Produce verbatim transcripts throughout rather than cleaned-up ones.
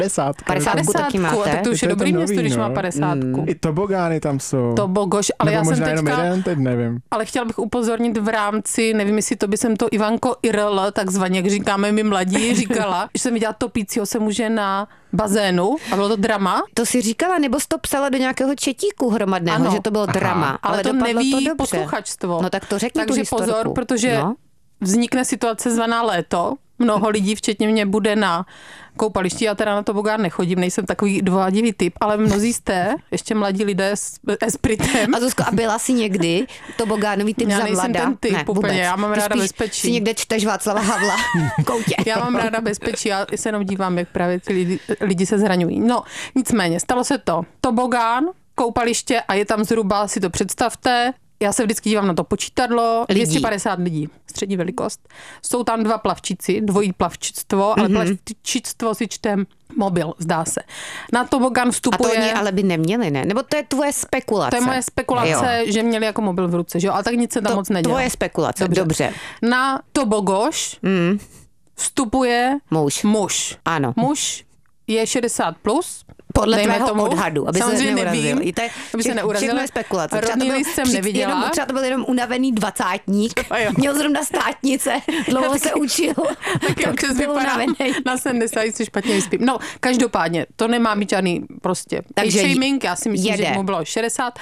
padesát. padesátku taky máte. Tak to už je, je dobrý město, když má padesátku. Mm. I tobogány tam jsou. Tobogoš, ale Nebo já možná jsem teďka... jenom jeden, teď nevím. Ale chtěla bych upozornit v rámci, nevím, jestli to by jsem to Ivanko I R L, takzvaně, jak říkáme my mladí, říkala, že jsem viděla topícího se muže na bazénu a bylo to drama. To si říkala, nebo jsi to psala do nějakého četíku hromadného, ano. Že to bylo drama. Aha, ale, ale to neví to dobře. Posluchačstvo. No tak to řekni Takže tu historku. pozor, protože no. vznikne situace zvaná léto. Mnoho lidí, včetně mě, bude na koupališti. Já teda na tobogán nechodím, nejsem takový dovádivý typ, ale mnozí jste, ještě mladí lidé s espritem. A Zuzko, a byla jsi někdy tobogánový typ já za nejsem mlada? ten typ ne, úplně, vůbec. já mám Ty ráda spíš bezpečí. Si někde čteš Václava Havla v koutě. Já mám ráda bezpečí, já se jenom dívám, jak právě ty lidi, lidi se zraňují. No, nicméně, stalo se to. Tobogán, koupaliště a je tam zhruba, si to představte, já se vždycky dívám na to počítadlo, lidí. dvě stě padesát lidí, střední velikost. Jsou tam dva plavčici, dvojí plavčictvo, ale mm-hmm. plavčictvo si čtem mobil, zdá se. Na tobogán vstupuje... A to oni ale by neměli, ne? Nebo to je tvoje spekulace? To je moje spekulace, jo. Že měli jako mobil v ruce, že jo? Ale tak nic se tam to, moc nedělo. Tvoje spekulace, dobře. dobře. Na tobogoš mm. vstupuje muž. muž. Ano. Muž je šedesát plus. Podle tvého tomu odhadu, aby samozřejmě se neurazil. Nevím, to je, aby se neurazil. Všechno je spekulace. Rodný list jsem neviděla. Jenom, třeba to byl jenom unavený dvacátník. Měl zrovna státnice, dlouho se učil. Taky občas vypadám na sedmdesát, si špatně vyspím. No, každopádně, to nemá být žádný prostě shaming, já si myslím, jede. Že mu bylo šedesát.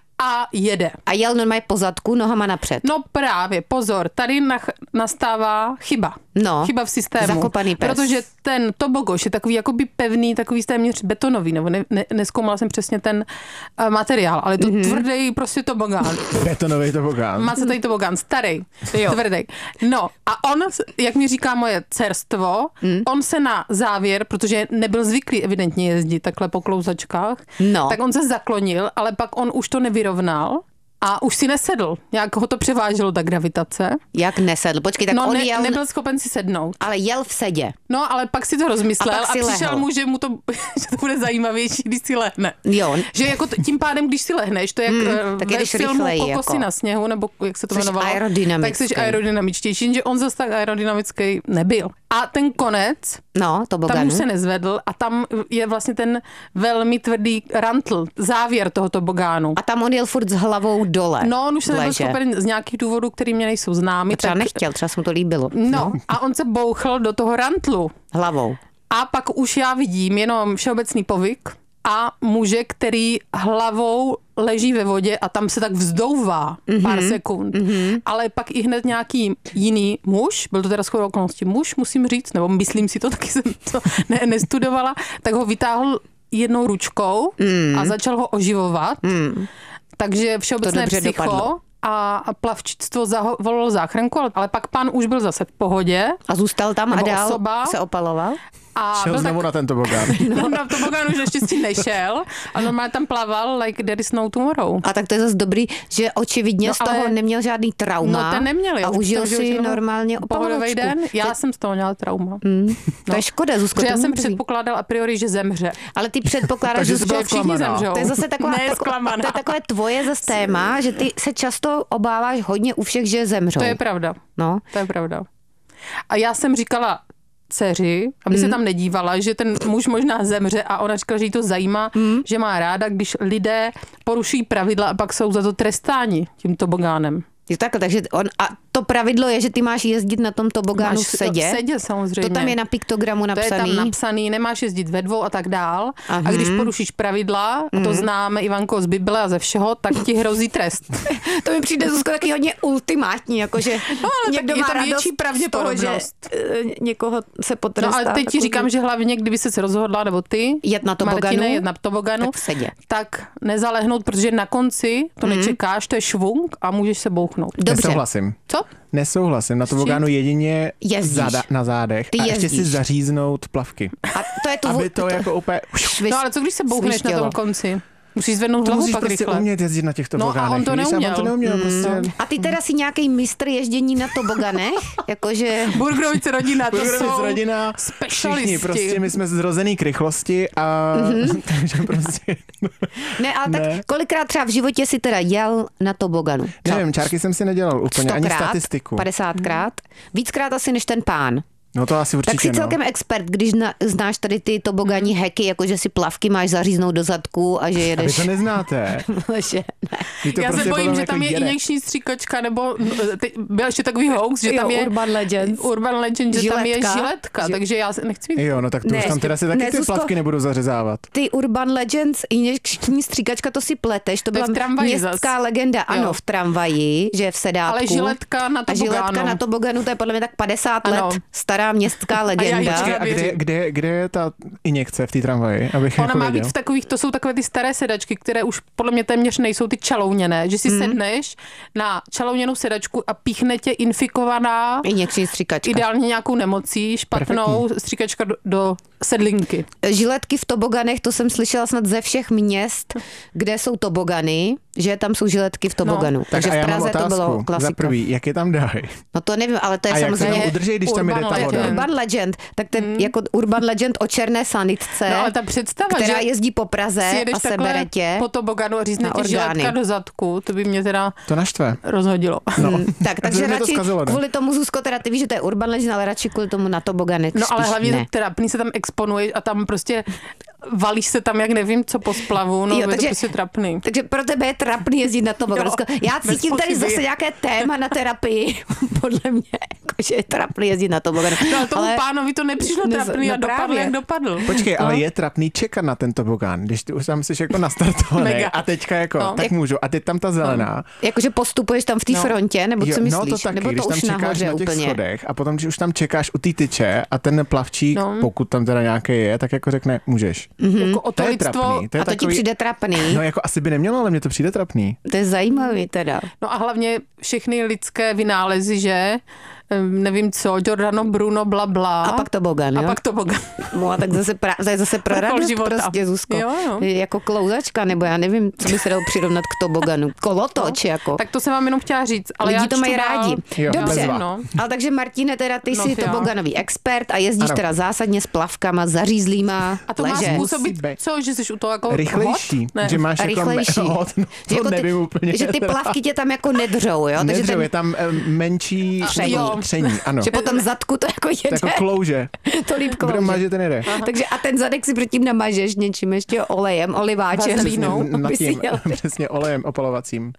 A jede. A jel normálně po zadku, nohama napřed. No právě, pozor, tady nach- nastává chyba. No, chyba v systému. Zakopaný pes. Protože ten tobogoš je takový jakoby pevný, takový téměř betonový, nebo ne, ne, nezkoumala jsem přesně ten uh, materiál, ale to mm-hmm. tvrdý prostě tobogán. Betonový tobogán. Macatý tobogán, starý, tvrdý. No a on, jak mi říká moje dcerstvo, mm. on se na závěr, protože nebyl zvyklý evidentně jezdit takhle po klouzačkách, no. tak on se zaklonil, ale pak on už to nevyrovnal. A už si nesedl. Jak ho to převáželo, ta gravitace. Jak nesedl? Počkej, tak no, on ne, jel... nebyl schopen si sednout. Ale jel v sedě. No, ale pak si to rozmyslel a, a přišel lehl. mu, že mu to, že to bude zajímavější, když si lehne. Jo. Že jako t- tím pádem, když si lehneš, to je jak mm, tak ve filmu rychleji, Kokosy jako. na sněhu, nebo jak se to Jsi jmenovalo. aerodynamický. Tak jsi aerodynamičtější, že on zase tak aerodynamický nebyl. A ten konec, no, to tam už se nezvedl a tam je vlastně ten velmi tvrdý rantl, závěr toho tobogánu. A tam on jel furt s hlavou dole. No, on už se nebyl schopen z nějakých důvodů, který mě nejsou známy. A třeba tak... nechtěl, třeba se mu to líbilo. No, no, a on se bouchl do toho rantlu. Hlavou. A pak už já vidím jenom všeobecný povyk a muže, který hlavou leží ve vodě a tam se tak vzdouvá mm-hmm. pár sekund. Mm-hmm. Ale pak i hned nějaký jiný muž, byl to teda shodou okolností muž, musím říct, nebo myslím si to, taky jsem to ne, nestudovala, tak ho vytáhl jednou ručkou mm. a začal ho oživovat. Mm. Takže všeobecné psycho dopadlo. A plavčictvo zavolalo záchranku, ale pak pán už byl zase v pohodě. A zůstal tam a dál osoba. Se opaloval? A šel znovu tak... na ten tobogán. No, na tobogán už naštěstí nešel, ale normálně tam plaval like there is no tomorrow. A tak to je zase dobrý, že očividně no, z toho ale... neměl žádný trauma. No ten neměl. A užil si normálně opalovačku. den. Já Te... jsem z toho měla trauma. Mm. To no. je škoda, Zuzko. Já jsem předpokládala a priori, že zemře. Ale ty předpokládáš, že všichni zemřou. To je zase taková, ne, tako, to je takové tvoje zase téma, že ty se často obáváš hodně u všech, že zemřou. To je pravda. No. To je pravda. A já jsem říkala dceři, aby mm. se tam nedívala, že ten muž možná zemře a ona říkala, že jí to zajímá, mm. že má ráda, když lidé poruší pravidla a pak jsou za to trestáni tím tobogánem. Je takhle, takže on, a to pravidlo je, že ty máš jezdit na tom tobogánu máš v sedě. V sedě samozřejmě. To tam je na piktogramu napsaný. To je tam napsaný, nemáš jezdit ve dvou a tak dál. Aha. A když porušíš pravidla, a to známe Ivanko z Bible a ze všeho, tak ti hrozí trest. To mi přijde, Zuzko, taky hodně ultimátní, jakože no, ale někdo je má to radost větší pravděpodobnost. Z toho, že někoho se potrestá. No ale teď ti říkám, že hlavně, kdyby se rozhodla, nebo ty, jet na toboganu, Martine, jet na toboganu, tak v sedě. Tak nezalehnout, protože na konci to mm. nečekáš, to je švung a můžeš se bouchnout. Dobře. Nesouhlasím. Co? Nesouhlasím, na tobogánu jedině záda, na zádech Ty a ještě jezdíš. si zaříznout plavky. A to je to, aby to, to jako úplně... No ale co když se bouchneš svištělo. Na tom konci? Musíš zvednout hlavu musíš pak prostě rychle. umět jezdit na těch tobogánech. No a on to neuměl. On to neuměl mm. prostě. A ty teda si nějaký mistr ježdění na toboganech? Jakože... Burgrovice rodina, to Burgrovic jsou rodina, specialisti. Všichni, prostě my jsme zrozený k rychlosti a mm-hmm. takže prostě... Ne, ale tak ne. Kolikrát třeba v životě si teda jel na toboganu? Nevím, čárky jsem si nedělal úplně, stokrát, ani statistiku. padesátkrát? Víckrát asi než ten pán. No to asi určitě, Tak jsi celkem no. expert, když na, znáš tady ty toboganní hacky, jako že si plavky máš zaříznout do zadku a že A vy jedeš. to neznáte. že ne. Vy to Já prostě se bojím, potom že jako tam je jede. injekční stříkačka, nebo teď byl ještě takový hoax, že Jo, tam je Urban Legends. Urban Legend, že tam je Žiletka. žiletka, Že- takže já se nechci mít. Jo, no tak to Ne, už tam teda si taky ne, ty Zuzko. plavky nebudou zařezávat. Ty Urban Legends, injekční stříkačka, to si pleteš, to To je byla v tramvaji městská zas. legenda, ano, Jo. v tramvaji, že je v sedátku. Ale žiletka na A žiletka tobogánu. na toboganu, to je podle mě tak padesát Ano. let stará městská já legenda. ji A kde, věřím. kde, kde je ta injekce v té tramvaji, abych Ona jako má věděl? být v takových, to jsou takové ty staré sedačky, které už podle mě téměř nejsou ty čalouněné, že si Hmm. sedneš na čalouněnou sedačku a píchne tě infikovaná, Injekční stříkačka. ideálně nějakou nemocí, špatnou stříkačka do, do sedlinky. Žiletky v toboganech, to jsem slyšela snad ze všech měst, kde jsou tobogany, že tam jsou žiletky v toboganu. No. Takže tak a já v mám Praze to otázku. bylo Za klasika. prvý, jak je tam dají? No to nevím, ale to je A jak se samozřejmě tam udrží, když tam jede Urban ta to je voda? Legend. Urban Legend, tak ten mm. jako Urban Legend o černé sanitce, No ale ta představa, která že jezdí po Praze si jedeš a takhle sebere tě. po toboganu a řízne na tě orgány. žiletka do zadku, to by mě teda To naštve. rozhodilo. No. Mm, tak, takže To mě to radši zkazilo, ne? kvůli tomu, Zuzko, teda ty víš, že to je Urban Legend, ale radši kvůli tomu na tobogany. No ale spíš hlavně ne. trapný se tam exponuješ a tam prostě valíš se tam, jak nevím, co po splavu, no Jo, je to takže- prostě trapný. Takže pro tebe je trapný jezdit na toboganu. Jo, Zuzko, Já bez cítím tady pochyby. zase nějaké téma na terapii, podle mě, jako, že je trapný jezdit na toboganu. No ale tomu ale... pánovi to nepřišlo Ne- trapný no a dopadl, právě. jak dopadl. Počkej, No. ale je trapný čekat na ten tobogán, když ty už tam jsi jako nastartovaný Mega. a teďka jako, No. tak Jak- můžu. A teď tam ta zelená. Jakože postupuješ tam v té No. frontě, nebo co Jo, myslíš? no to taky, nebo to když tam už čekáš nahoře na těch úplně. schodech a potom, když už tam čekáš u té tyče a ten plavčík, No. pokud tam teda nějaký je, tak jako řekne, můžeš. Jako o To to je lidstvo, trapný. To je A to ti takový, přijde trapný. No jako asi by nemělo, ale mně to přijde trapný. To je zajímavý teda. no a hlavně všechny lidské vynálezy, že Em, nevím co, Giordano Bruno, bla, bla. A pak tobogan, A jo? pak tobogan. No a tak zase, pra, to je zase pro Vrchol radost života. prostě, Zuzko. Jo, jo. Jako klouzačka, nebo já nevím, co by se dalo přirovnat k toboganu. Kolotoč, jako. Tak to jsem vám jenom chtěla říct. Ale Lidi já to mají čtu dál. rádi. Jo, Dobře, bezva. no. ale takže Martine, teda ty No, jsi jo. toboganový expert a jezdíš Ano. teda zásadně s plavkama, zařízlýma, A to má leže. způsobit, Musí být. co, že jsi u toho jako Rychlejší, hot? Ne. že máš A jako rychlejší. Me- hot, no, Že to jako nevím ty, úplně. že ty plavky tě tam jako nedřou, jo? Takže Nedřou, ten, je tam eh, menší Tření. jo, tření, ano. že po tom zadku to jako To jede. jako klouže. To líp Kdo klouže. maže, ten jede. Takže a ten zadek si předtím namažeš něčím ještě olejem, oliváčem. Vazelínou. Na aby si tím, jel. přesně olejem opalovacím.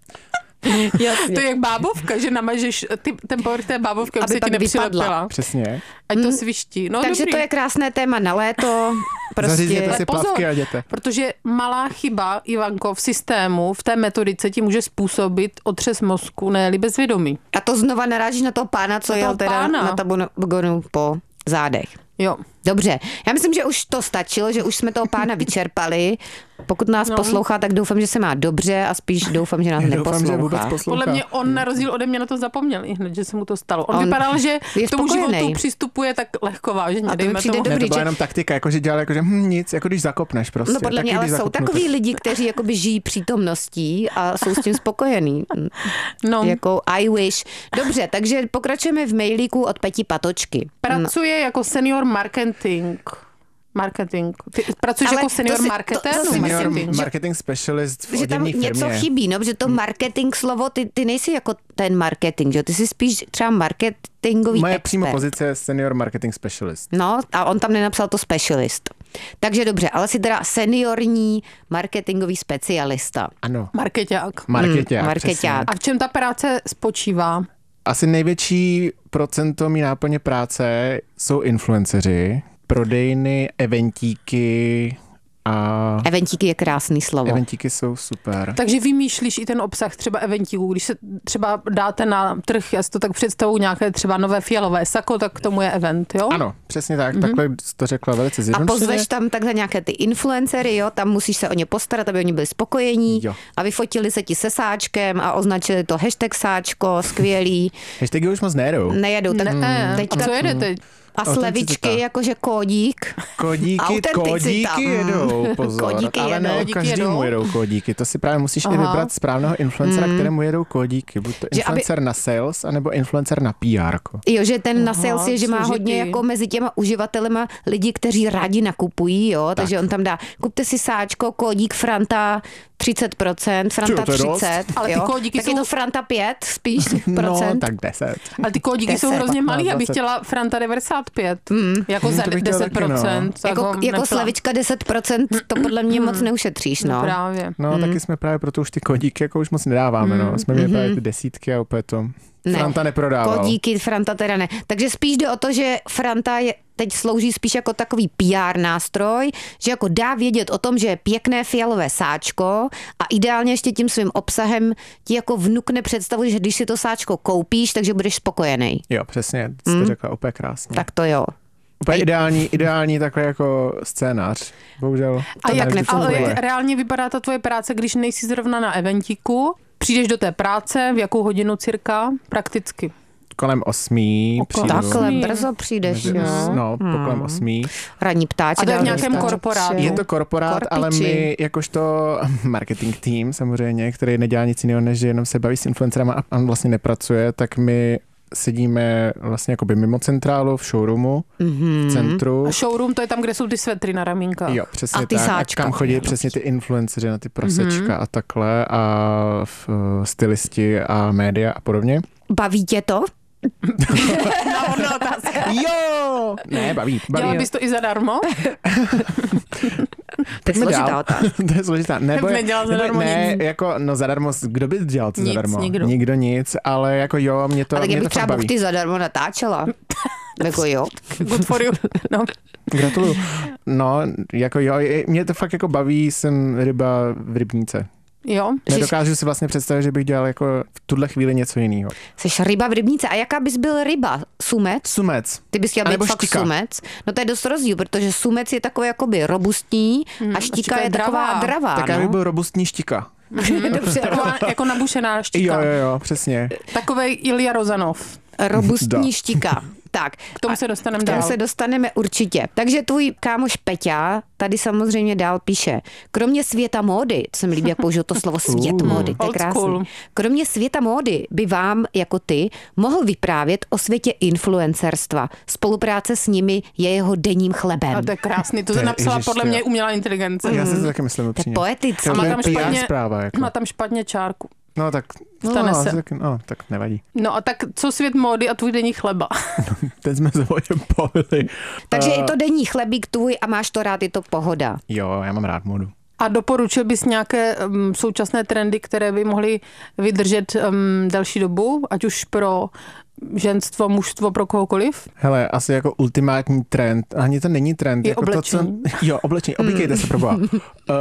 Jasně. To je jak bábovka, že namažeš ty, ten povrch té bábovky, aby Aby se ti pak vypadla. nepřilepila. Přesně. Ať to sviští. No, Takže dobrý. to je krásné téma na léto. Prostě Zařízněte si pozor. plavky a jděte. Protože malá chyba, Ivanko, v systému, v té metodice ti může způsobit otřes mozku, ne-li bezvědomí. A to znova narážíš na toho pána, co Na jel toho teda pána. na tabogonu po zádech. Jo. Dobře, já myslím, že už to stačilo, že už jsme toho pána vyčerpali. Pokud nás no. poslouchá, tak doufám, že se má dobře a spíš doufám, že nás Doufám, že neposlouchá. vůbec poslouchá. Podle mě on na rozdíl ode mě na to zapomněl i hned, že se mu to stalo. On, On on vypadal, že je k tomu spokojený. životu přistupuje tak lehkovážně. A to mi dejme přijde tomu. dobrý. Ne, to byla že- jenom taktika, jakože dělal, jakože hm, nic, jako když zakopneš prostě. No podle Taky mě, ale když jsou zakopnu, takový tak- lidi, kteří jakoby žijí přítomností a jsou s tím spokojení. No. Jako I wish. Dobře, takže pokračujeme v mailíku od Peti Patočky. Pracuje jako senior marketing. Marketing. Ty pracuješ Ale jako to senior si- marketér? to- to si nebo Senior marketing? marketing specialist v Že tam oděvní něco firmě. chybí, no, protože to marketing slovo, ty, ty nejsi jako ten marketing, že? Ty jsi spíš třeba marketingový Moje expert. přímo pozice je senior marketing specialist. No, a on tam nenapsal to specialist. Takže dobře, ale jsi teda seniorní marketingový specialista. Ano. Markeťák. Markeťák, Hmm, markeťák. přesně. A v čem ta práce spočívá? Asi největší procento mý náplně práce jsou influenceři, prodejny, eventíky a Eventíky je krásný slovo. eventíky jsou super. Takže vymýšlíš i ten obsah třeba eventíků, když se třeba dáte na trh, já si to tak představuji, nějaké třeba nové fialové sako, tak k tomu je event, jo? Ano, přesně tak, mm-hmm. takhle jsi to řekla velice A zjednodušeně. pozveš tam takhle nějaké ty influencery, jo, tam musíš se o ně postarat, aby oni byli spokojení Jo. a vyfotili se ti se sáčkem a označili to hashtag sáčko, skvělý, Hashtagy už moc nejedou. nejedou. Tak Ne, teďka, a co jede teď? a slevičky, Autenticita. jakože kódík. Kódíky, Autenticita. kódíky jedou, Mm. pozor. Kódíky ale jedou. ne Kódíky každému jedou. jedou kódíky. To si právě musíš Aha. i vybrat správného influencera, mm. kterému jedou kódíky. Buď to Že aby- influencer na sales, anebo influencer na P R. Jo, že ten na Aha, sales je, že má složitý. hodně jako mezi těma uživatelema lidi, kteří rádi nakupují, jo, takže on tam dá, kupte si sáčko, kódík Franta třicet procent, Franta Čo, to je dost? třicet procent. Ale ty jo? kódiky tak jsou- je to Franta pět spíš No, procent. tak deset. Ale ty kódiky jsou deset, hrozně malý, patnáct, abych dvacet. chtěla Franta devadesát pět. Mm. Jako Hmm, za to bych chtěla deset taky, no. procent. tak Jako, ho jako nepla- slevička deset procent, to podle mě moc neušetříš, no. Právě. No, taky jsme právě proto už ty kodíky jako už moc nedáváme, no. Jsme měli právě ty desítky a opět to Ne. Franta neprodával. Kodíky, Franta teda ne. Takže spíš jde o to, že Franta je, teď slouží spíš jako takový P R nástroj, že jako dá vědět o tom, že je pěkné fialové sáčko a ideálně ještě tím svým obsahem ti jako vnukne představu, že když si to sáčko koupíš, takže budeš spokojený. Jo, přesně, jsi to řekla úplně krásně. Tak to jo. Úplně ideální, ideální takový jako scénář. Bohužel. A to jak, ne vždycky ale funguje. jak reálně vypadá ta tvoje práce, když nejsi zrovna na eventíku? Přijdeš do té práce, v jakou hodinu cirka? Prakticky. Kolem osmí Okolo přijdu. Takhle Osmý. brzo přijdeš, Mezi- jo. No, po kolem osmí. Ranní ptáči. A to je v dál nějakém dostat. korporátu. Je to korporát, Korpiči. ale my jakožto marketing tým samozřejmě, který nedělá nic jiného, než že jenom se baví s influencerama a on vlastně nepracuje, tak my sedíme vlastně jakoby mimo centrálu v showroomu, Mhm. v centru. A showroom, to je tam, kde jsou ty svetry na ramínkách. Jo, přesně A ty tak. sáčka. A kam chodí přesně ty influenceři na ty prosečka a takhle a v, uh, stylisti a média a podobně. Baví tě to? Náhodná otázka. Jo! Ne, baví, baví. Dělala bys to i zadarmo? To je Pojďme složitá dál. otázka. To je složitá. Nebo, Nedělal zadarmo ne, nic. jako, no zadarmo, kdo by dělal to Nic, zadarmo? nikdo. Nikdo nic, ale jako jo, mě to, Ale mě kdybych to třeba fakt baví. buchty zadarmo natáčela. Jako jo. Good for you. No. Gratuluju. No, jako jo, je- mě to fakt jako baví, jsem ryba v rybníce. Jo. Nedokážu si vlastně představit, že bych dělal jako v tuhle chvíli něco jiného. Jsi ryba v rybníce. A jaká bys byl ryba? Sumec? Sumec. Ty bys chtěla A být nebo fakt štika. sumec? No to je dost rozdíl, protože sumec je takový jakoby robustní a štika je taková dravá. Tak já no. bych byl robustní štika. Dobře, Taková jako nabušená Jo, štika. jo, jo, přesně. Takovej Ilja Rozanov. robustní Da. štika. Tak, K tomu se dostaneme k tomu dál. se dostaneme určitě. Takže tvůj kámoš Peťa tady samozřejmě dál píše. Kromě světa módy, to se mi líbí, jak použil to slovo svět Uh. módy, to je Old krásný. school. Kromě světa módy by vám, jako ty, mohl vyprávět o světě influencerstva. Spolupráce s nimi je jeho denním chlebem. A to je krásný. To, To to je- napsala ježiš, podle to mě je- umělá inteligence. Já si to taky myslím To je upřímně. poetické. A má To je tam P R špatně- zpráva. Jako. Má tam špatně čárku. No tak, Stane no, se. asi taky, no, tak nevadí. No a tak co svět módy a tvůj denní chleba? Teď jsme se o něm bavili. Takže Uh, je to denní chlebík tvůj a máš to rád, je to pohoda. Jo, já mám rád modu. A doporučil bys nějaké um, současné trendy, které by mohly vydržet um, další dobu, ať už pro ženstvo, mužstvo, pro kohokoliv? Hele, asi jako ultimátní trend, ani to není trend. Je jako oblečení. To, co, jo, oblečení, oblíkejte se, proboha. Uh,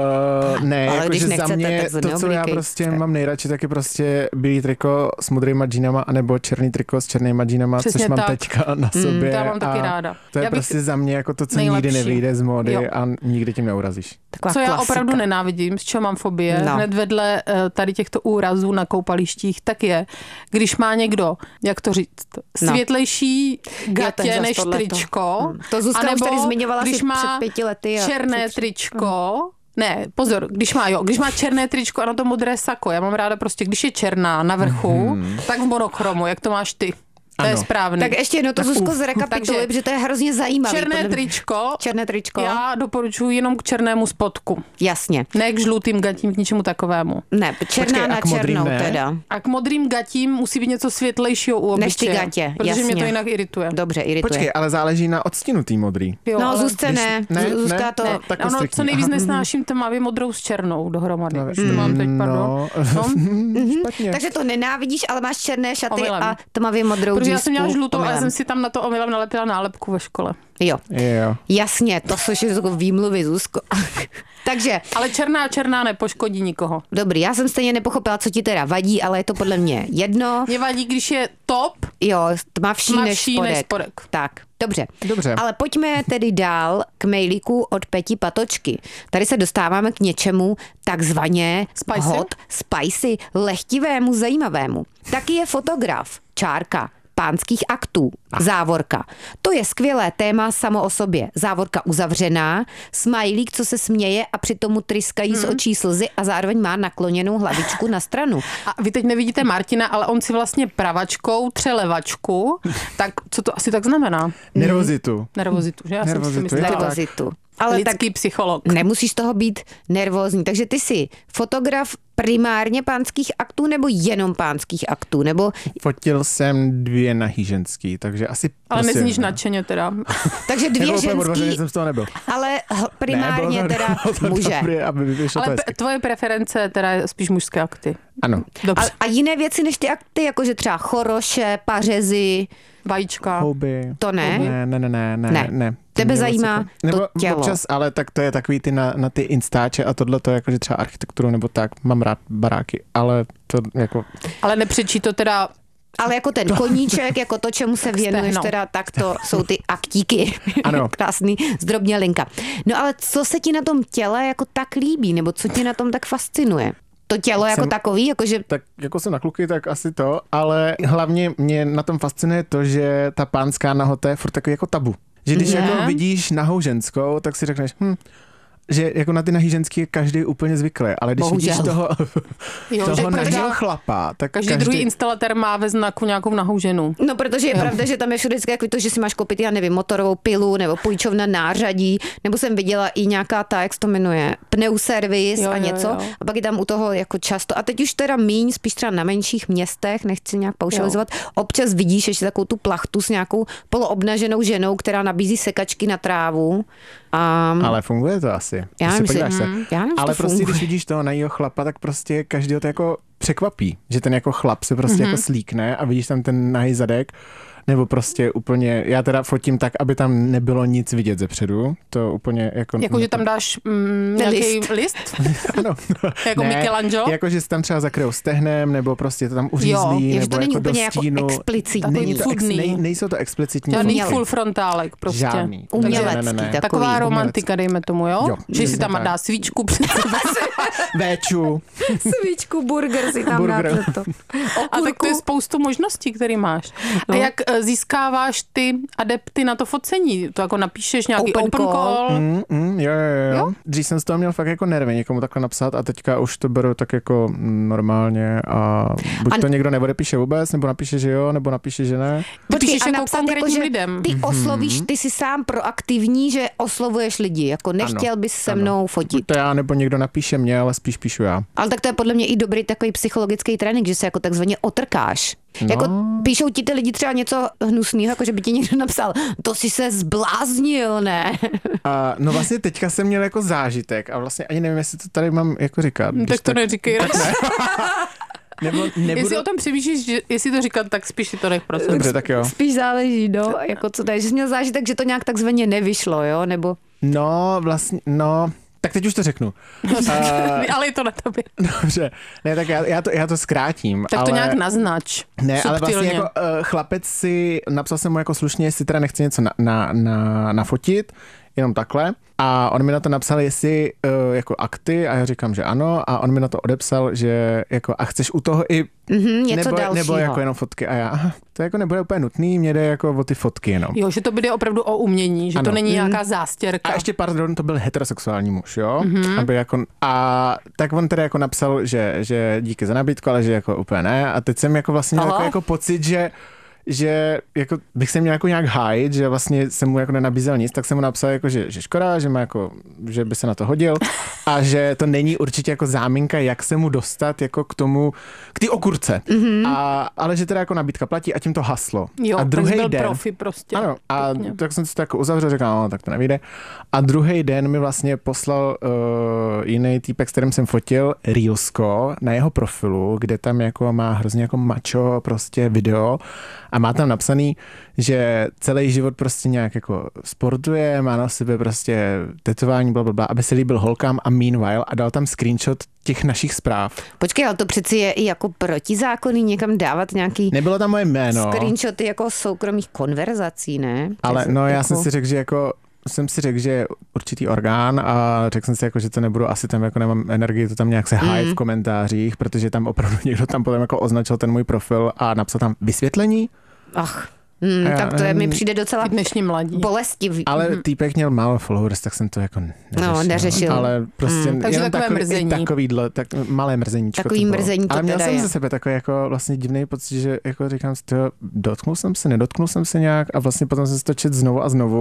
ne, Ale jako, když že za nechcete, mě tak se to, co já neoblíkejte. prostě mám nejradši, tak je prostě bílý triko s modrýma džínama, anebo černý triko s černýma džínama, Přesně což mám tak. teďka na sobě. To já mám taky a ráda. To je Já bych- prostě za mě jako to, co Nejlepší. nikdy nevyjde z módy Jo. a nikdy tím neurazíš. Taková Co já klasika. opravdu nenávidím, z čeho mám fobie, No. no. hned vedle eh, tady těchto úrazů na koupalištích, tak je, když má někdo, jak to říct, No. světlejší gatě zas než tohleto. tričko. Hmm. To Zuzka už anebo tady zmiňovala když asi má před pěti lety a černé před- tričko, ne, pozor, když má, jo, když má černé tričko a na to modré sako, já mám ráda prostě, když je černá na vrchu, tak v monochromu, jak to máš ty. To je Ano. správný. Tak ještě jedno to Zuzko uf. zrekapituluj, Takže protože to je hrozně zajímavé. černé tričko, Černé tričko. já doporučuji jenom k černému spodku. Jasně. Ne k žlutým gatím, k ničemu takovému. Ne, černá Počkej, a na k modrým černou ne? teda. A k modrým gatím musí být něco světlejšího u Než ty obličeje. gatě, Protože jasně. mě to jinak irituje. Dobře, irituje. Počkej, ale záleží na odstínu tý modrý. Jo, No, ale- Zuzce když- ne. ne, Zu- Zuzka ne, to... ne. Takhle Ono, striktní. co nejvíc Aha. nesnáším tmavě modrou s černou dohromady. No, Už to mám teď, pardon. No, No. špatně. Takže to nenávidíš, ale máš černé šaty Omylem. a tmavě modrou Protože já džísku. jsem měla žlutou, ale Omylem. jsem si tam na to omylem nalepila nálepku ve škole. Jo, Jo. jasně, to jsou jako výmluvy, Zuzko. Takže, Ale černá černá nepoškodí nikoho. dobrý, já jsem stejně nepochopila, co ti teda vadí, ale je to podle mě jedno. Mě vadí, když je top, Jo, tmavší, než tmavší spodek. než spodek. Tak, dobře. Dobře. Ale pojďme tedy dál k mailíku od Peti Patočky. Tady se dostáváme k něčemu takzvaně Spicy? hot, spicy, lehtivému, zajímavému. Taky je fotograf, čárka, pánských aktů, závorka. To je skvělé téma samo o sobě. Závorka uzavřená, smajlík, co se směje a přitom mu tryskají z očí slzy a zároveň má nakloněnou hlavičku na stranu. a vy teď nevidíte Martina, ale on si vlastně pravačkou tře levačku, tak co to asi tak znamená? Nervozitu. Nervozitu, že? Já jsem si Nervozitu, myslela. je to tak. Nervozitu. Ale lidský tak psycholog. nemusíš z toho být nervózní. Takže ty jsi fotograf primárně pánských aktů nebo jenom pánských aktů? Nebo... Fotil jsem dvě nahý ženský, takže asi... Ale prostě, nezníš nadšeně teda. Takže dvě ženský, jsem z toho nebyl. ale h- primárně ne, bylo to, teda bylo to muže. Dobrý, aby vyšlo Ale to p- tvoje preference teda je spíš mužské akty. Ano. A, Dobře. a jiné věci než ty akty, jakože třeba choroše, pařezy, Vajíčka. Houby. to ne? Ne, ne, ne, ne, ne. Ne. ne. Tebe Mě zajímá moc jako- to nebo tělo. Občas, ale tak to je takový ty na, na ty instáče a tohle to jakože třeba architekturu nebo tak. Mám rád baráky, ale to jako... Ale nepřečí to teda Ale jako ten koníček, jako to, čemu se věnuješ, Stehno. teda, tak to jsou ty aktíky. Ano. Krásný zdrobně linka. No ale co se ti na tom těle jako tak líbí, nebo co tě na tom tak fascinuje? To tělo jako Jsem- takový, jakože Tak jako jsem na kluky, tak asi to, ale hlavně mě na tom fascinuje to, že ta pánská nahota je furt takový jako tabu. Že když Ne? jako vidíš nahou ženskou, tak si řekneš, hm, že jako na ty nahý ženský je každý úplně zvyklý, ale když Bohužel. vidíš toho, Jo, toho že nahého každá- chlapa, tak každý, každý, druhý instalatér má ve znaku nějakou nahou ženu. No, protože je pravda, že tam je všude vždycky jako to, že si máš koupit, já nevím, motorovou pilu nebo půjčovna nářadí, nebo jsem viděla i nějaká ta, jak se to jmenuje, pneuservis Jo, a jo, něco. jo. A pak je tam u toho jako často. A teď už teda míň, spíš třeba na menších městech, nechci nějak paušalizovat, občas vidíš ještě takovou tu plachtu s nějakou poloobnaženou ženou, která nabízí sekačky na trávu. A ale funguje to asi. já Když se nevím, podíváš že- se. mm, já nevím, Ale že to prostě, funguje. když vidíš toho nahýho chlapa, tak prostě každýho to jako překvapí, že ten jako chlap se prostě mm-hmm. jako slíkne a vidíš tam ten nahý zadek, nebo prostě úplně, já teda fotím tak, aby tam nebylo nic vidět zepředu, to úplně jako... Jako, že tam dáš mm, nějaký List. list, ano. jako Michelangelo. Jako, že se tam třeba zakryjou stehnem, nebo prostě to tam uřízlí, Jo, je, že nebo to není jako úplně do jako stínu. explicitní. Takový Není to ex, cudný. nej, nejsou to explicitní Žádný Umělý. full frontálek prostě. Žádný. Umělecký, Ne, ne, ne, ne. takový. Taková romantika, dejme tomu, jo? Jo, Že si přesně tam tak. dá svíčku před sebe. Véču. Svíčku, burger si tam Burger. dá před to. A tak to je spoustu možností, které máš. No. A jak eh, získáváš ty adepty na to focení? To jako napíšeš nějaký Open open, call. call. Mm, mm, jo, jo, jo. Jo? Dřív jsem z toho měl fakt jako nervy někomu takhle napsat a teďka už to beru tak jako mm, normálně a buď A- to někdo neodepíše vůbec, nebo napíše, že jo, nebo napíše, že ne. Ty píšeš a jako napsat konkrétním že lidem. Ty oslovíš, ty jsi sám proaktivní, že oslovuješ lidi, jako nechtěl bys se ano. mnou Buď fotit. to já, nebo někdo napíše mě, ale spíš píšu já. Ale tak to je podle mě i dobrý takový psychologický trénink, že se jako takzvaně otrkáš. No. Jako píšou ti ty lidi třeba něco hnusného, jako že by ti někdo napsal, to si se zbláznil, ne? A, no vlastně teďka jsem měl jako zážitek a vlastně ani nevím, jestli to tady mám jako říkat. Tak když to neříkej. Nebo nebudu... Jestli o tom přemýšlíš, že jestli to říkat, tak spíš si to nech pro sebe. Dobře, tak jo. Spíš záleží, no, jako co to je, že jsi měl zážitek, že to nějak takzvaně nevyšlo, jo, nebo... No, vlastně, no, tak teď už to řeknu. Uh, Ale je to na tobě. dobře, ne, tak já, já, to, já to zkrátím. Tak ale... to nějak naznač. Ne, ale subtilně. vlastně jako uh, chlapec si, napsal jsem mu jako slušně, jestli teda nechce něco na, na, na, nafotit, jenom takhle. A on mi na to napsal, jestli uh, jako akty a já říkám, že ano. A on mi na to odepsal, že jako a chceš u toho i Mhm, něco nebo, dalšího. nebo jako jenom fotky. A já, aha, to jako nebude úplně nutný, mě jde jako o ty fotky jenom. Jo, že to bude opravdu o umění, že Ano. to není nějaká zástěrka. A ještě pardon, to byl heterosexuální muž, jo? Mhm. Mm-hmm. Aby jako, a tak on tedy jako napsal, že, že díky za nabídku, ale že jako úplně ne. A teď jsem jako vlastně měl Aha. jako, jako pocit, že že jako bych se měl jako nějak hájit, že vlastně jsem mu jako nenabízel nic, tak jsem mu napsal jako, že, že škoda, že má jako, že by se na to hodil a že to není určitě jako záminka, jak se mu dostat jako k tomu, k té okurce. Mm-hmm. A, ale že teda jako nabídka platí a tím to haslo. Jo, a tak druhý byl den, profi prostě. ano, a Pěkně. tak jsem si to jako uzavřel, říkal, no, tak to nevyjde. A druhý den mi vlastně poslal uh, jiný týpek, s kterým jsem fotil, Reelsko na jeho profilu, kde tam jako má hrozně jako macho prostě video a má tam napsaný, že celý život prostě nějak jako sportuje, má na sebe prostě tetování, blablabla, aby se líbil holkám a meanwhile a dal tam screenshot těch našich zpráv. Počkej, ale to přeci je i jako protizákonný někam dávat nějaký Nebylo tam moje jméno. screenshoty jako soukromých konverzací, ne? Ale Přes- no já jako... jsem si řekl, že jako jsem si řekl, že je určitý orgán a řekl jsem si jako, že to nebudu, asi tam jako nemám energii to tam nějak se hájit Mm. v komentářích, protože tam opravdu někdo tam potom jako označil ten můj profil a napsal tam vysvětlení, Ach, hmm, Já tak to je, mi nevím. přijde docela Ty dnešní mladí. bolestivý. ale Mhm. týpek měl málo followers, tak jsem to jako neřešil. No, neřešil. Ale prostě Mm. Takže jenom takové takový, mrzení. takovýhle, tak malé mrzeníčko Takový to bylo. mrzení to Ale měl teda jsem je. ze sebe takový jako vlastně divný pocit, že jako říkám si, tyjo, dotknul jsem se, nedotknul jsem se nějak a vlastně potom jsem si to čet znovu a znovu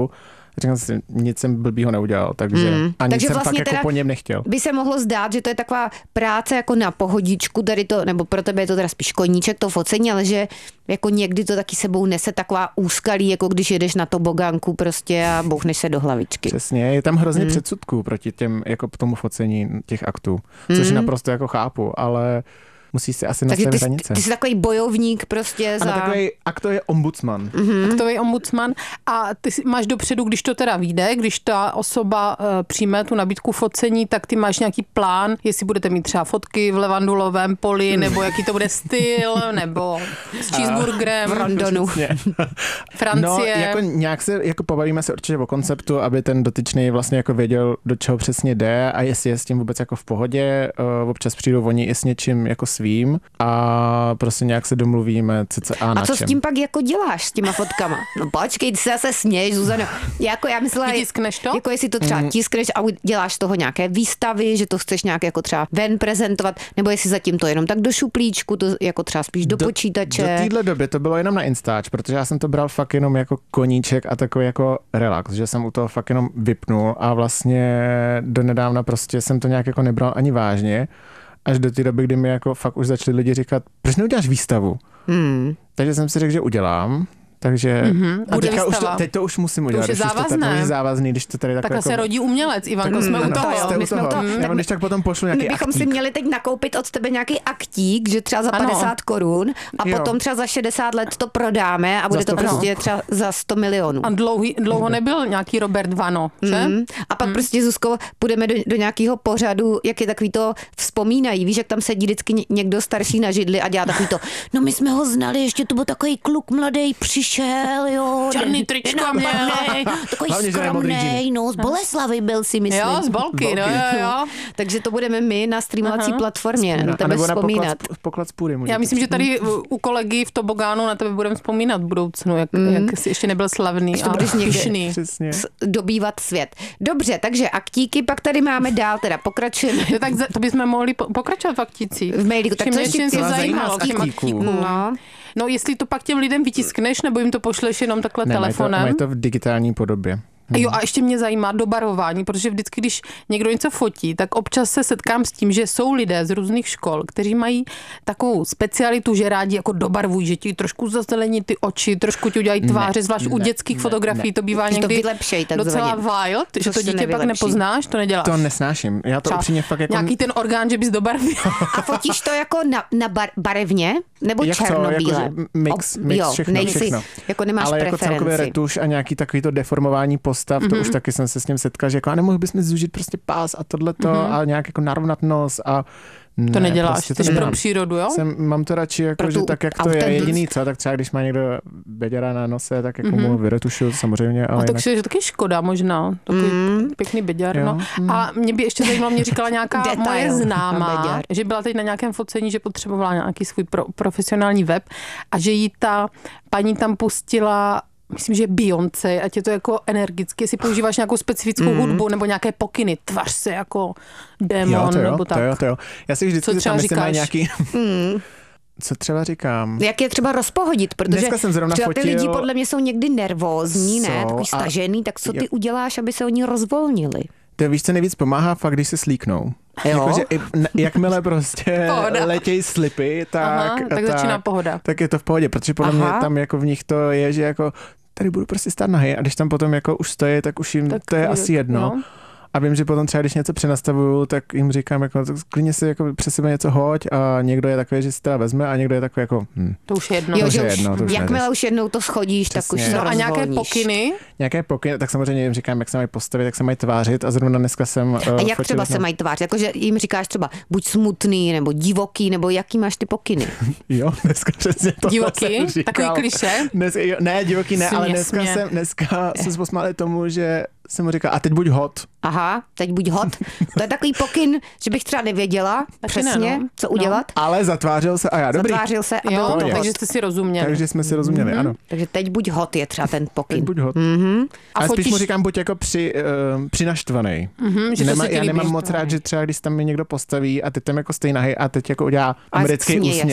Říkám si, nic jsem blbýho neudělal, takže mm. ani takže jsem vlastně fakt jako po něm nechtěl. By se mohlo zdát, že to je taková práce jako na pohodičku, tady to, nebo pro tebe je to teda spíš koníček, to focení, ale že jako někdy to taky sebou nese taková úskalí, jako když jedeš na tobogánku prostě a bouchneš se do hlavičky. Přesně, je tam hrozně Mm. předsudků proti těm, jako tomu focení těch aktů, což Mm. naprosto jako chápu, ale musí si asi Takže nastavit ty, hranice. ty jsi takový bojovník prostě Ano, za... takový akt to je ombudsman. Mm-hmm. Aktový ombudsman. A ty si- máš dopředu, když to teda vyjde, když ta osoba uh, přijme tu nabídku focení, tak ty máš nějaký plán, jestli budete mít třeba fotky v levandulovém poli, nebo jaký to bude styl, nebo s cheeseburgerem. v Londonu. Francie. No, jako nějak se, jako pobavíme se určitě o konceptu, aby ten dotyčný vlastně jako věděl, do čeho přesně jde a jestli je s tím vůbec jako v pohodě. Uh, občas přijdou oni i s něčím jako svým a prostě nějak se domluvíme cca na A co čem. s tím pak jako děláš s těma fotkama? No počkej, ty se zase směješ, Zuzano. Jako já myslela, Vytiskneš to? jako jestli to třeba tiskneš a děláš z toho nějaké výstavy, že to chceš nějak jako třeba ven prezentovat, nebo jestli zatím to jenom tak do šuplíčku, to jako třeba spíš do, do počítače. Do téhle doby to bylo jenom na Instač, protože já jsem to bral fakt jenom jako koníček a takový jako relax, že jsem u toho fakt jenom vypnul a vlastně donedávna prostě jsem to nějak jako nebral ani vážně, až do té doby, kdy mi jako fakt už začali lidi říkat, proč neuděláš výstavu? Hmm. Takže jsem si řekl, že udělám. Takže Mm-hmm. a Bude teďka už to, výstava. teď to už musím udělat. už je když to, závazné. to už je závazný, když to tady takhle Takhle jako... se rodí umělec, Ivanko, jsme Ano, u toho. jste u my jsme u toho. toho. Já Tak vám když tak potom pošlu nějaký My bychom aktík. si měli teď nakoupit od tebe nějaký aktík, že třeba za Ano. padesát korun a Jo. potom třeba za šedesát let to prodáme a bude to sto prostě třeba za sto milionů. A dlouhý, dlouho nebyl nějaký Robert Vano, že? Mm. A pak mm. prostě, Zuzko, půjdeme do, do nějakého pořadu, jak je takový to vzpomínají. Víš, jak tam sedí vždycky ně- někdo starší na židli a dělá takový to, no my jsme ho znali, ještě to byl takový kluk mladý, přišel, jo. Černý tričko měl. Napadnej, takový Hlavně, že ne modrý skromnej, džíny. no z Boleslavy byl si, myslím. Jo, z Bolky, no jo, jo. Takže to budeme my na streamovací Aha. platformě, na A tebe nebo na vzpomínat. poklad, poklad z půdy. Já myslím, že tady u kolegy v Tobogánu na tebe budeme vzpomínat v budoucnu, jak, mm. jak jsi ještě nebyl slavný Až to a budeš někde. pyšný. Přesně. S- dobývat svět. Dobře, takže aktíky, pak tady máme dál, teda pokračujeme. Jo, tak za- to bychom mohli po- pokračovat v aktících. V mailíku. Tak Ještě co mě ještě něco chci zajímalo k těm aktíků? aktíkům. No. No, jestli to pak těm lidem vytiskneš, nebo jim to pošleš jenom takhle Ne, mají to, telefonem. mají to v digitální podobě. A jo, a ještě mě zajímá dobarování, protože vždycky, když někdo něco fotí, tak občas se setkám s tím, že jsou lidé z různých škol, kteří mají takovou specialitu, že rádi jako dobarvují, že ti trošku zazelení ty oči, trošku ti udělají tváře, zvlášť u ne, dětských ne, fotografií ne. to bývá Že to někdy vylepšej docela takzvaně. wild, že Což to se dítě pak nevylepší. nepoznáš, to neděláš. To nesnáším. Já to Třeba upřímně fakt jako... Nějaký ten orgán, že bys dobarvil. A fotíš to jako na, na bar, barevně? Nebo Jak co, černobíle? jako, že mix, Ob- mix, jo, všechno, nejsi, všechno. jako nemáš Ale jako celkově preferenci. retuš a nějaký takový to deformování postav, mm-hmm. to už taky jsem se s tím setkal, že jako a nemohli bychom zúžit prostě pás a tohleto mm-hmm. a nějak jako narovnat nos a To ne, neděláš, prostě to to jsi pro nedělám. přírodu, jo? Jsem, mám to radši, jako, Pro že tu tak, jak to je autentický. jediný, co, tak třeba když má někdo beďara na nose, tak jako mm-hmm. mu vyretušuju samozřejmě, ale A jinak... takže je taky škoda možná, takový mm. pěkný beďar. Jo. No. A mě by ještě zajímalo, mě říkala nějaká Detail moje na známá, beďar. že byla teď na nějakém focení, že potřebovala nějaký svůj pro, profesionální web a že jí ta paní tam pustila, myslím, že Beyoncé, ať je to jako energicky, jestli používáš nějakou specifickou mm. hudbu nebo nějaké pokyny, tvař se jako démon, Jo, to jo, nebo tak. to jo, to jo. Já si vždycky Co třeba říkám, jestli má říkáš? nějaký... Mm. Co třeba říkám? Jak je třeba rozpohodit, protože Dneska jsem zrovna třeba ty fotil- lidi podle mě jsou někdy nervózní, ne, Jsou takový a- stažený, tak co ty jo. uděláš, aby se oni rozvolnili? To víš, co nejvíc pomáhá, fakt, když se slíknou. Jo? Jakože i- n- jakmile prostě Pohoda. letějí slipy, tak, Aha, tak začíná pohoda. Tak je to v pohodě, protože podle Aha. mě tam jako v nich to je, že jako tady budu prostě stát nahý a když tam potom jako už stojí, tak už jim Tak to je je- asi jedno. no. A vím, že potom třeba, když něco přenastavuju, tak jim říkám, jako, tak klidně si jako přes sebe něco hoď a někdo je takový, že si teda vezme a někdo je takový jako, hm. To už je jedno. Jo, to že už je už, jedno, to už jakmile nejdeš. už jednou to schodíš, tak už Přesně. se No a nějaké rozvolníš. pokyny? Nějaké pokyny, tak samozřejmě jim říkám, jak se mají postavit, jak se mají tvářit a zrovna dneska jsem uh, A jak třeba se mají tvářit? Jakože jim říkáš třeba buď smutný, nebo divoký, nebo jaký máš ty pokyny? Jo, dneska přesně to Divoký? Takový klišé? Dnes, jo, ne, divoký ne, ale Směs dneska mě. jsem, dneska jsem se posmáli tomu, že jsem mu říkal, a teď buď hot. Aha, teď buď hot. To je takový pokyn, že bych třeba nevěděla Taky ne, přesně, no. co No. udělat. Ale zatvářil se a já dobrý. Zatvářil se a Jo, bylo to je. hot. takže jste si rozuměli. Takže jsme si rozuměli, ano. Takže teď buď hot je třeba ten Teď pokyn. buď hot. Mhm. A Ale spíš fotíš- mu říkám, buď jako při, uh, přinaštvanej. Mhm, že to Nema, se ti já líbí. nemám moc rád, že třeba když tam mě někdo postaví a teď tam jako stojí nahej a teď jako udělá americký směje úsměv. se.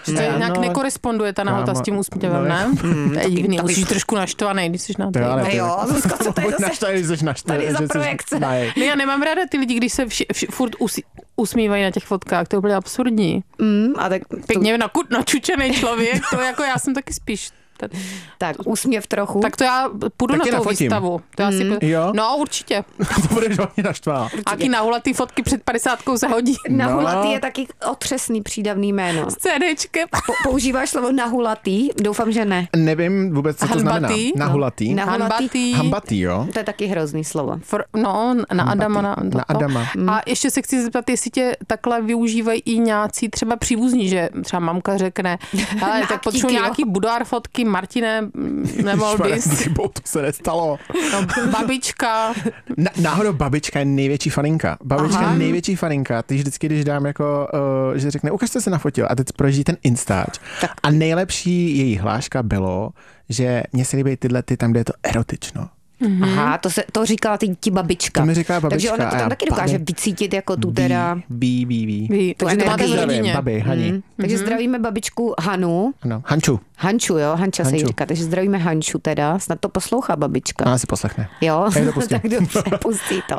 Že to Ne, nějak no, nekoresponduje ta nahota kámo, s tím úsměvem, no, ne? Mm, To je divný, to bych- musíš trošku naštvaný, když jsi na To jo, ale to. ty- jo, Zuzko, co to je Buď zase? naštvaný, když jsi naštvaný. Tady za že jsi- projekce. Ne. Ne, já nemám ráda ty lidi, když se vši, vši, furt us, usmívají na těch fotkách, to je úplně absurdní. Mm, a tak, to, Pěkně na, načučený člověk, to jako já jsem taky spíš. Ten, tak úsměv trochu. tak to já půjdu Tak na tě tou nafotím. výstavu. To já si, Jo? no určitě. To budeš hodně naštvaná. Aký nahulatý fotky před padesátkou se hodí. Nahulatý No. je taky otřesný přídavný jméno. S CDčkem. Po, používáš slovo nahulatý? Doufám, že ne. Nevím vůbec, co to znamená. Hanbatý? Nahulatý. Na- Hanbatý. Hambatý, jo? To je taky hrozný slovo. For, no, na Adama. Na, Na toto. Adama. A ještě se chci zeptat, jestli tě takhle využívají i nějací třeba příbuzní, že třeba mamka řekne, ale Na tak potřebuji aktíka. nějaký budár fotky, Martine, nemohl bys, Chybou, to se nestalo. no, babička. Na, náhodou babička je největší faninka. Babička Aha. je největší faninka. Ty vždycky, když dám jako, uh, že řekne, ukaž, co se nafotil a teď projíždí ten Instač. Tak. A nejlepší její hláška bylo, že mně se líbí tyhle ty tam, kde je to erotično. Mm-hmm. Aha, to, se, to říkala ty, ti babička. To mi říkala babička. Takže ona to a já, tam taky dokáže babi, vycítit jako tu teda... Bí, bí, bí. Ví, Tu takže to máte v energii. Zdravím, rodině. babi, Hani. Mm. Takže zdravíme babičku Hanu. Ano, Hanču. Hanču, jo, Hanča se jí Hanču. říká, takže zdravíme Hanču teda, snad to poslouchá babička. Ona si poslechne. Jo, Já ji to pustím. tak dobře, pustí to.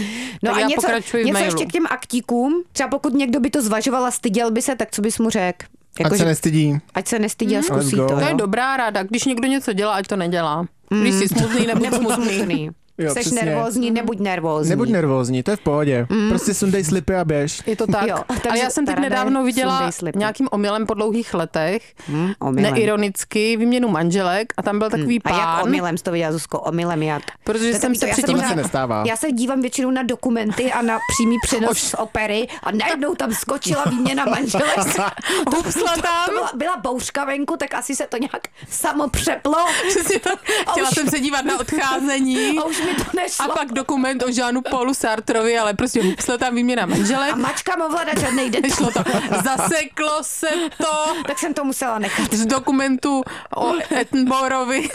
No Tak a já něco, pokračuji v něco mailu. ještě k těm aktíkům, třeba pokud někdo by to zvažoval a styděl by se, tak co bys mu řekl? Ať se nestydí. ať se nestydí a zkusí Let's go. to, To je jo? dobrá ráda, když někdo něco dělá, ať to nedělá. Když jsi smutný, nebuď Nebuď smutný. smutný. Jo, Jseš přesně. nervózní, nebuď nervózní. Nebuď nervózní, to je v pohodě. Prostě sundej slipy a běž. Je to tak. Jo, Ale takže já jsem teď ta rada je nedávno viděla sundej slipy. nějakým omylem po dlouhých letech, Hm, omylem. neironicky, výměnu manželek a tam byl takový A jak pán. omylem jsi to viděla, Zuzko? Omylem jak? Protože To je jsem takový se to, já předtím- Tohle se dívám- nestává. Já se dívám většinou na dokumenty a na přímý přenos z opery a najednou tam skočila výměna manželek. To, Hupsla to, tam. to byla, byla bouřka venku, tak asi se to nějak samo přeplo. Přesně tak. Chtěla už- jsem se dívat na odcházení. A už mi to nešlo. A pak dokument o Jeanu Paulu Sartrovi, ale prostě hupsla tam výměna manželek. A mačka mu ovládat žádnej den. Nešlo to. Zaseklo se to Tak jsem to musela nechat. z dokumentu o Attenborovi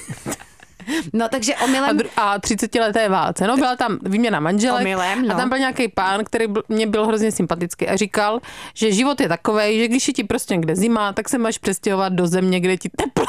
No takže a, omylem... dru- a třicetileté válce. No, byla tam výměna manželek Omylem, no. a tam byl nějaký pán, který byl, mě byl hrozně sympatický a říkal, že život je takovej, že když je ti prostě někde zima, tak se máš přestěhovat do země, kde je ti teplo.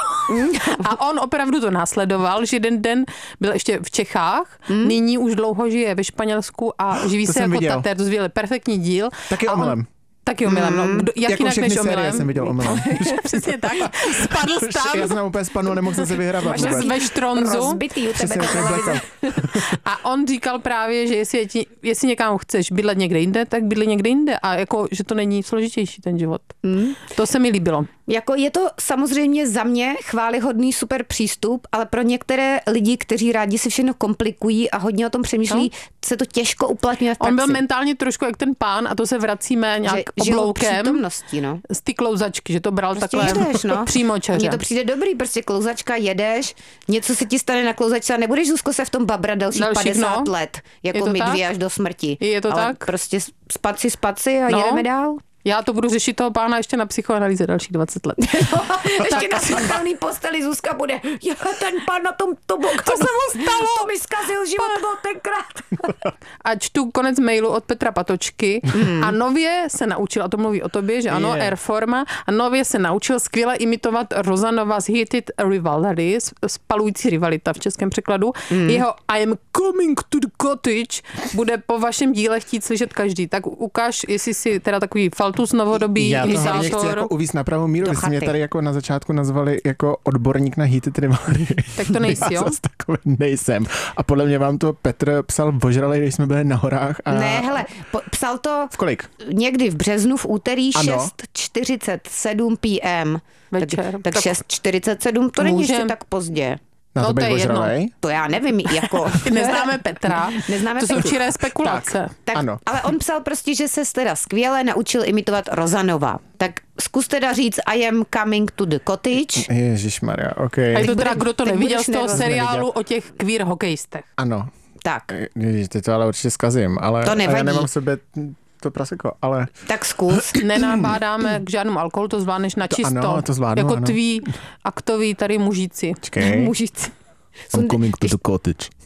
A on opravdu to následoval, že jeden den byl ještě v Čechách, Hmm? nyní už dlouho žije ve Španělsku a živí To se jsem jako viděl. tatér, to je perfektní díl. Taky A on- omylem. Taky omylem, no. Kdo, jak Jako jinak všechny než série omylem. jsem viděl omylem. Přesně tak. Spadl tam Já jsem tam úplně spadnul, nemohl jsem se vyhrabat vůbec. ve štronzu. Rozbitý u tebe Přesně, ta to je televize. blackout. A on říkal právě, že jestli, je ti, jestli někam chceš bydlet někde jinde, tak bydli někde jinde. A jako, že to není složitější ten život. Mm. To se mi líbilo. Jako je to samozřejmě za mě chválihodný super přístup, ale pro některé lidi, kteří rádi si všechno komplikují a hodně o tom přemýšlí, no. se to těžko uplatňuje v praxi. On byl mentálně trošku jak ten pán a to se vracíme nějak že žijou obloukem přítomností, no. z ty klouzačky, že to bral Prostě takhle jedeš, no. přímočaře. Mně to přijde dobrý, prostě klouzačka, jedeš, něco se ti stane na klouzačce a nebudeš, Zuzko, se v tom babrat dalších Dalších, padesát no. let, Je jako to my tak? dvě až do smrti. Je to Ale tak? prostě spat si, spat si a No. jedeme dál. Já to budu řešit toho pána ještě na psychoanalýze dalších dvacet let. Ještě na smrtelný posteli Zuzka bude, je, ten pán na tom toboganu. To se mu stalo. To mi zkazil život byl tenkrát. A čtu konec mailu od Petra Patočky mm. a nově se naučil, a to mluví o tobě, že ano, Je. Airforma, a nově se naučil skvěle imitovat Rozanova z Heated Rivalry, spalující rivalita v českém překladu. Mm. Jeho I am coming to the cottage bude po vašem díle chtít slyšet každý. Tak ukáž, jestli si teda takový faltus novodobý Já to hlavně chci imitátor. jako uvíct na pravou míru. Do Vy jste mě chaty. tady jako na začátku nazvali jako odborník na heated rivalry. Tak to nejsi, Já jo? zas takový nejsem. A podle mě vám to Petr psal vožralej, když jsme byli na horách. A... Ne, hele, po, psal to V kolik? někdy v březnu v úterý Ano. šest čtyřicet sedm p m. Večer. Tak, tak Tak- šest čtyřicet sedm, to není Můžem. ještě tak pozdě. Na No, to to být je jedno. vožralej? To já nevím, jako... Neznáme Petra. Neznáme to jsou Petru. čiré spekulace. Tak, Ano. ale on psal prostě, že se teda skvěle naučil imitovat Rozanova. Tak zkus teda říct I am coming to the cottage. Ježišmarja, OK. A je to Teď teda, bude- kdo to teď neviděl budeš z toho nervózní. seriálu Neviděl. o těch queer hokejistech. Ano. Tak, Ježiš, teď to ale určitě zkazím, ale To a já nevadí. nemám v sobě to praseko, ale tak zkus. Nenabádáme k žádnému alkoholu, to zvládneš na To čisto. ano, to zvládnu, Jako ano. tví aktoví tady mužici. Hmm. čekej. Mužici. I'm coming to the cottage.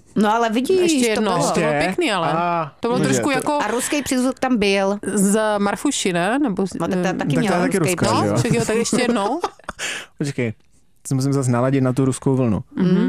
No ale vidíš, Ještě to jedno. bylo. To bylo pěkný, ale. A, To bylo může, trošku to- jako A ruský přízvuk tam byl. z Marfuši, ne? Nebo z, No, tak ta taky Tak to měla je taky ruský ruská, přízvuk. že jo? no, však jo, tak ještě jednou. Počkej, se musím zase naladit na tu ruskou vlnu.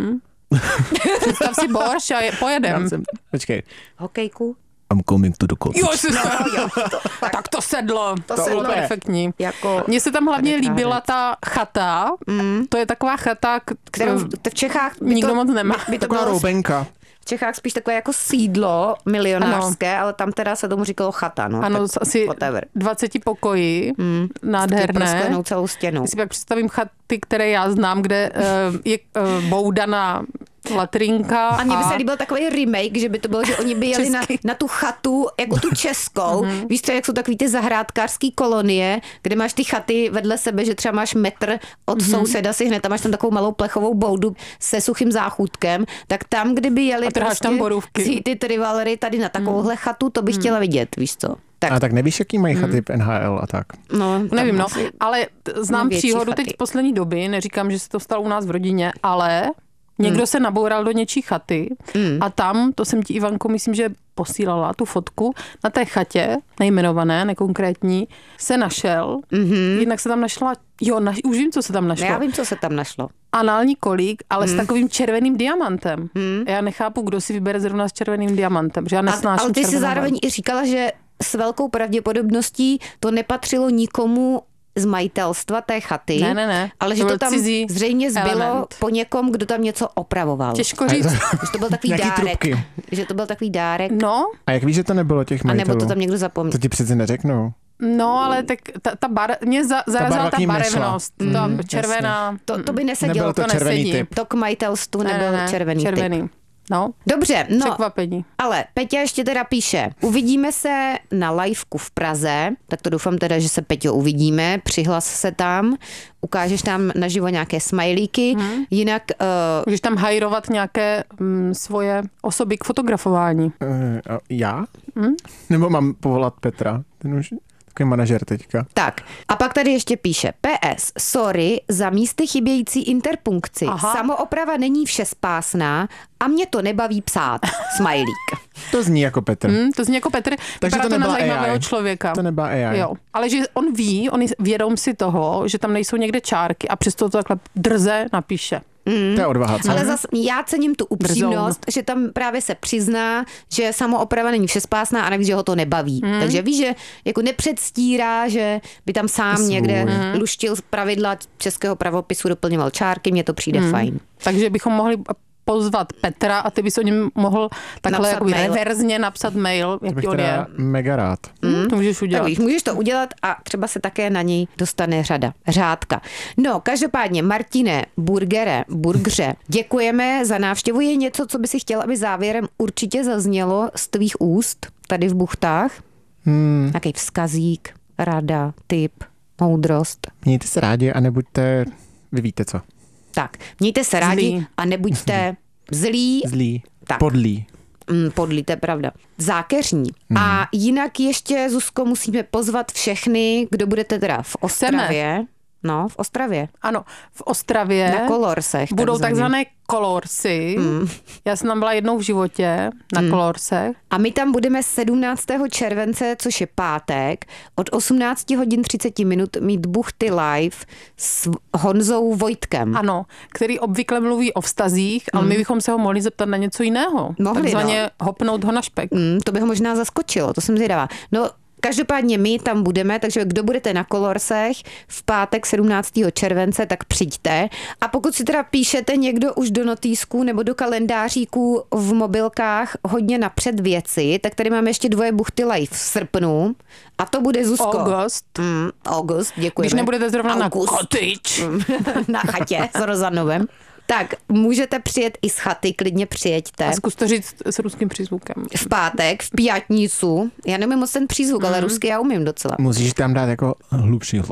Představ si borš a je, Já pojedem. jsem, počkej. Hokejku. I'm coming to the cottage. Jo, jsi no, tak to sedlo. To, To bylo sedlo. perfektní. Jako, Mně se tam hlavně Tady líbila ta chata. mm, To je taková chata, k- kterou v v Čechách by nikdo to, moc nemá. by to Taková bylo roubenka. v Čechách spíš takové jako sídlo milionářské, ale tam teda se tomu říkalo chata, no. Ano, tak asi whatever. dvaceti pokojí, Mm. nádherné. Prosklenou celou stěnu. Já si pak představím chaty, které já znám, kde uh, je uh, boudaná latrinka. A mně by se líbil takový remake, že by to bylo, že oni by jeli na, Český. na tu chatu, jako tu českou. Víš co, jak jsou takový ty zahrádkářský kolonie, kde máš ty chaty vedle sebe, že třeba máš metr od souseda si hned, tam máš tam takovou malou plechovou boudu se suchým záchůdkem, tak tam, kdyby jeli A trháš tam borůvky. si ty trivalery tady na takovouhle chatu, to bych chtěla vidět, víš co. Tak, A tak nevíš, jaký mají chaty v N H L a tak. no, Nevím, tam no, asi- ale t- znám větší příhodu chaty. teď z poslední doby, neříkám, že se to stalo u nás v rodině, ale někdo se naboural do něčí chaty a tam, to jsem ti, Ivanko, myslím, že posílala tu fotku, na té chatě, nejmenované, nekonkrétní, se našel, jednak se tam našla, jo, naš, už vím, co se tam našlo. Já vím, co se tam našlo. Anální kolík, ale s takovým červeným diamantem. Já nechápu, kdo si vybere zrovna s červeným diamantem, že já A, nesnáším ale ty si červenou zároveň barvu. i říkala, že s velkou pravděpodobností to nepatřilo nikomu z majitelstva té chaty, Ne, ne, ne. ale To že to byl tam cizí zřejmě zbylo element. po někom, kdo tam něco opravoval. Těžko říct. Že to byl takový Nějaký dárek. trubky. Že to byl takový dárek. No, A jak víš, že to nebylo těch A majitelů? nebo to tam někdo zapomněl. To ti přeci neřeknou. no, ale tak ta, ta bar, mě za, zarazila barva ta, k ním nešla. barevnost. Ta červená. To, to by nesedělo. Nebyl to to červený nesedí. typ. To k majitelstvu Ne, nebyl ne, ne, červený, červený. typ. No, Dobře, no, překvapení. ale Peťa ještě teda píše, uvidíme se na liveku v Praze, tak to doufám teda, že se Peťo uvidíme, přihlas se tam, ukážeš tam naživo nějaké smajlíky, hmm. jinak uh, Můžeš tam hajrovat nějaké mm, svoje osoby k fotografování. Uh, já? Hmm? Nebo mám povolat Petra? Ten už takový manažer teďka. tak. A pak tady ještě píše P S, sorry za místy chybějící interpunkci. Aha. Samooprava není všespásná a mě to nebaví psát. Smajlík. To zní jako Petr. Hmm, to zní jako Petr, Takže vypadá to to na nebyla zajímavého A I. člověka. To nebyla A I. Jo, ale že on ví, on je vědom si toho, že tam nejsou někde čárky a přesto to takhle drze napíše. To je odvaha, co? Ale zas já cením tu upřímnost, že tam právě se přizná, že samooprava není všespásná a navíc, že ho to nebaví. Mm. Takže víš, že jako nepředstírá, že by tam sám Svůj. někde luštil pravidla českého pravopisu, doplňoval čárky, mně to přijde mm. fajn. Takže bychom mohli pozvat Petra a ty bys o něm mohl takhle Napsat jakoby mail. reverzně napsat mail, To bych jaký on je. teda mega rád. Hmm, to můžeš Tak udělat. víš, můžeš to udělat a třeba se také na něj dostane řada, řádka. No, každopádně, Martine, burgere, burgře, děkujeme za návštěvu. Je něco, co by si chtěla, aby závěrem určitě zaznělo z tvých úst tady v Buchtách? Hmm. Nějaký vzkazík, rada, tip, moudrost. Mějte se rádi a nebuďte, vy víte co, Tak, mějte se rádi Zlí. a nebuďte zlí, zlí, Tak. podlí. mm, podlí, to je pravda, zákeřní. A jinak ještě, Zuzko, musíme pozvat všechny, kdo budete teda v Ostravě. No, v Ostravě. Ano, v Ostravě Na Kolorsech. budou takzvaně. takzvané kolorsy. Mm. Já jsem tam byla jednou v životě na kolorsech. A my tam budeme sedmnáctého července, což je pátek, od osmnáct hodin třicet minut mít Buchty live s Honzou Vojtkem. Ano, který obvykle mluví o vztazích, ale my bychom se ho mohli zeptat na něco jiného. Mohli, Takzvaně hopnout ho na špek. Mm, to by ho možná zaskočilo, to jsem zvědavá. No, každopádně my tam budeme, takže kdo budete na Kolorsech v pátek sedmnáctého července, tak přijďte. A pokud si teda píšete někdo už do notýsků nebo do kalendáříků v mobilkách hodně napřed věci, tak tady máme ještě dvoje Buchty live v srpnu. A to bude, Zuzko. August. Mm, August, děkujeme. Když nebudete zrovna August. na cottage. na chatě s Rozanovem. Tak, můžete přijet i z chaty, klidně přijeďte. A zkus to říct s ruským přízvukem. V pátek, v pětnicu. Já nemím moc ten přízvuk, Mm. ale rusky já umím docela. Musíš tam dát jako hlubší hlas.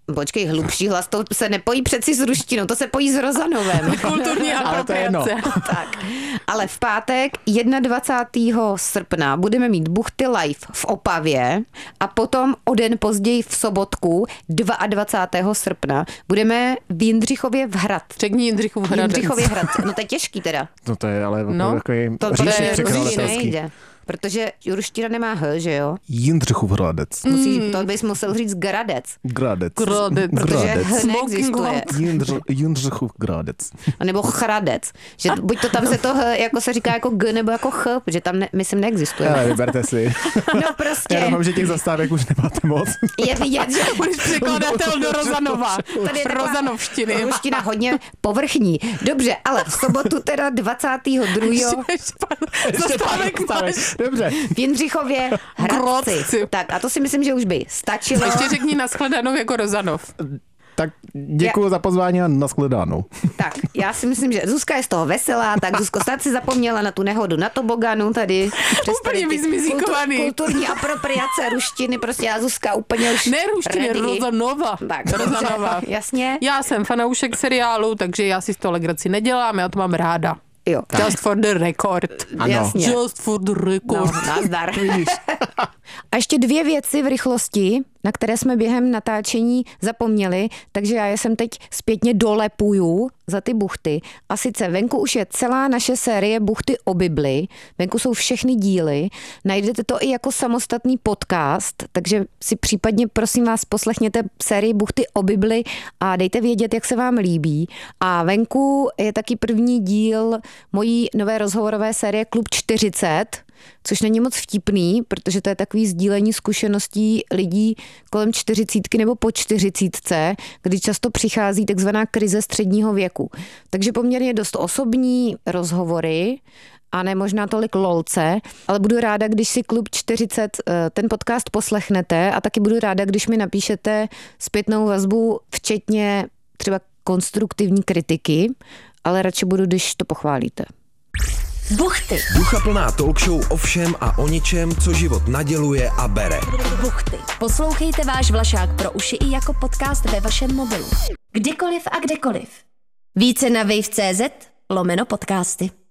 Počkej, hlubší hlas, to se nepojí přeci s ruštinou, to se pojí s Rozanovem. Kulturní apropriace. Tak. Ale v pátek dvacátého prvního srpna budeme mít Buchty live v Opavě a potom o den později v sobotku dvacátého druhého srpna budeme v Jindřichově v Hrad. Řekni Jindřichův Hradec. Jindřichově Hradce. No to je těžký teda. No to je ale No, takový To říšek je překladatelský. nejde. Protože ruština nemá H, že jo? Jindřichův Hradec. Musí, to bys musel říct Gradec. Gradec. Gradec. Protože Gradec. H neexistuje. Jindř, Jindřichův Gradec. A nebo Chradec. Že buď to tam se to H, jako se říká jako G, nebo jako Ch, protože tam, ne, myslím, neexistuje. Ale vyberte si. No Já prostě doufám, že těch zastávek už nemáte moc. je vidět, že Budeš překladatel do Rozanova. tady je taková Rozanovštiny. ruština hodně povrchní. Dobře, ale v sobotu teda dvacátého druhého Zastávek máš. Dobře. v Jindřichově Hradci. Grodci. Tak a to si myslím, že už by stačilo. Ještě řekni nashledanou jako Rozanov. Tak děkuji za pozvání a nashledanou. Tak, já si myslím, že Zuzka je z toho veselá, tak Zuzko, snad si zapomněla na tu nehodu na toboganu tady. Přes Úplně tady ty vyzmizikovaný. kultu- Kulturní apropriace ruštiny, prostě já Zuzka úplně už Ne ruštiny, ready. Rozanova. Tak, Rozanova. jasně. Já jsem fanoušek seriálu, takže já si z toho legraci nedělám, já to mám ráda. Jo, Just for the record. Ano. jasně. Just for the No, record. nazdar. A ještě dvě věci v rychlosti, na které jsme během natáčení zapomněli, takže já je sem teď zpětně dolepuju za ty buchty. A sice venku už je celá naše série Buchty o Bibli, venku jsou všechny díly, najdete to i jako samostatný podcast, takže si případně prosím vás poslechněte sérii Buchty o Bibli a dejte vědět, jak se vám líbí. A venku je taky první díl mojí nové rozhovorové série Klub čtyřicet, což není moc vtipný, protože to je takový sdílení zkušeností lidí kolem čtyřicítky nebo po čtyřicítce, kdy často přichází takzvaná krize středního věku. Takže poměrně dost osobní rozhovory a ne možná tolik lolce, ale budu ráda, když si Klub čtyřicet ten podcast poslechnete a taky budu ráda, když mi napíšete zpětnou vazbu, včetně třeba konstruktivní kritiky, ale radši budu, když to pochválíte. Buchty. Duchaplná talk show o všem a o ničem, co život naděluje a bere. Buchty. Poslouchejte váš Vlašák pro uši i jako podcast ve vašem mobilu. Kdykoliv a kdekoliv. Více na wave tečka cé zet lomeno podcasty.